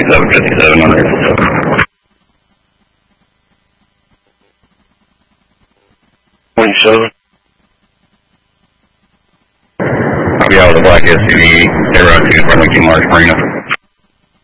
2757 on Airfield 27. I'll be out with a black SUV. They're running to Marsh Marina.